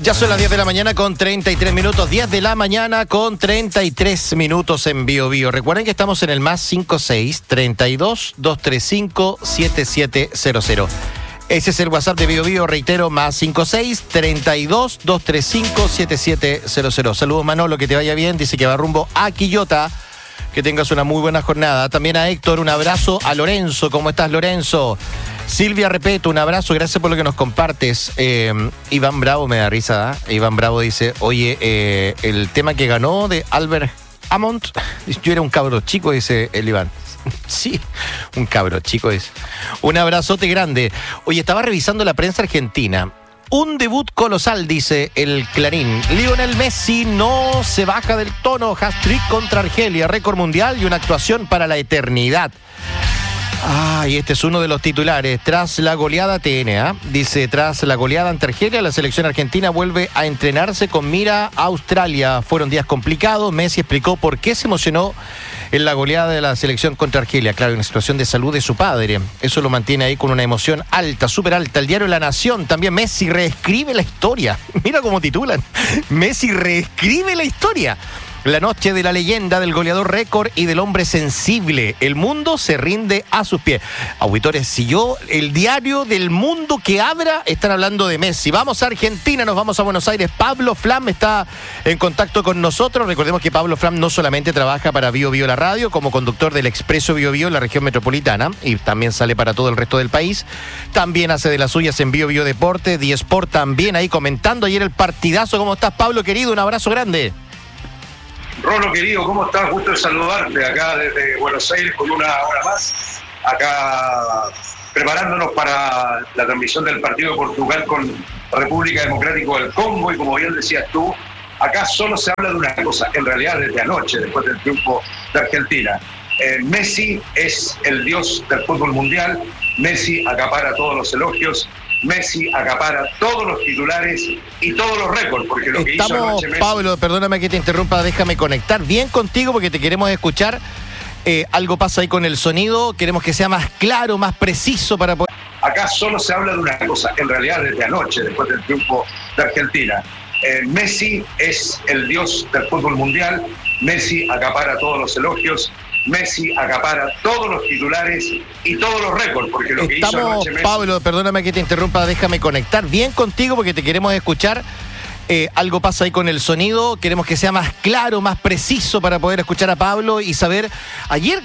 Ya son las 10 de la mañana con 33 minutos. 10 de la mañana con 33 minutos en Bio Bio. Recuerden que estamos en el más 56-32-235-7700. Ese es el WhatsApp de Bio Bio, reitero, más 56-32-235-7700. Saludos, Manolo, que te vaya bien. Dice que va rumbo a Quillota. Que tengas una muy buena jornada. También a Héctor, un abrazo. A Lorenzo, ¿cómo estás, Lorenzo? Silvia Repeto, un abrazo, gracias por lo que nos compartes. Iván Bravo, me da risa, ¿eh? Iván Bravo dice, oye, el tema que ganó de Albert Hammond, yo era un cabro chico, dice el Iván. Sí, un cabro chico dice. Un abrazote grande. Oye, estaba revisando la prensa argentina. Un debut colosal, dice el Clarín. Lionel Messi no se baja del tono. Hat-trick contra Argelia, récord mundial y una actuación para la eternidad. Y este es uno de los titulares. Tras la goleada TN, dice, tras la goleada ante Argelia, la selección argentina vuelve a entrenarse con mira a Australia. Fueron días complicados. Messi explicó por qué se emocionó en la goleada de la selección contra Argelia. Claro, una situación de salud de su padre. Eso lo mantiene ahí con una emoción alta, súper alta. El diario La Nación también. Messi reescribe la historia. Mira cómo titulan. Messi reescribe la historia. La noche de la leyenda del goleador récord y del hombre sensible. El mundo se rinde a sus pies. Auditores, si yo, el diario del mundo que abra, están hablando de Messi. Vamos a Argentina, nos vamos a Buenos Aires. Pablo Flam está en contacto con nosotros. Recordemos que Pablo Flam no solamente trabaja para Bio Bio la radio, como conductor del Expreso Bio Bio en la región metropolitana, y también sale para todo el resto del país. También hace de las suyas en Bio Bio Deporte, D-Sport también ahí comentando ayer el partidazo. ¿Cómo estás, Pablo, querido? Un abrazo grande. Rolo, querido, ¿cómo estás? Gusto de saludarte acá desde Buenos Aires con una hora más. Acá preparándonos para la transmisión del partido de Portugal con República Democrática del Congo. Y como bien decías tú, acá solo se habla de una cosa, en realidad desde anoche, después del triunfo de Argentina. Messi es el dios del fútbol mundial. Messi acapara todos los elogios. Messi acapara todos los titulares y todos los récords, porque lo que hizo anoche Messi... Pablo, perdóname que te interrumpa, déjame conectar bien contigo porque te queremos escuchar. Algo pasa ahí con el sonido, queremos que sea más claro, más preciso para poder... Acá solo se habla de una cosa, en realidad desde anoche, después del triunfo de Argentina. Messi es el dios del fútbol mundial. Messi acapara todos los elogios. Messi acapara todos los titulares y todos los récords, porque lo que hizo anoche Messi... Pablo, perdóname que te interrumpa, déjame conectar bien contigo porque te queremos escuchar. Algo pasa ahí con el sonido, queremos que sea más claro, más preciso para poder escuchar a Pablo y saber... Ayer